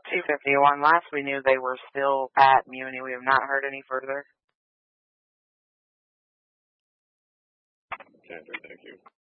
251. Last we knew they were still at Muni. We have not heard any further. Sandra, thank you.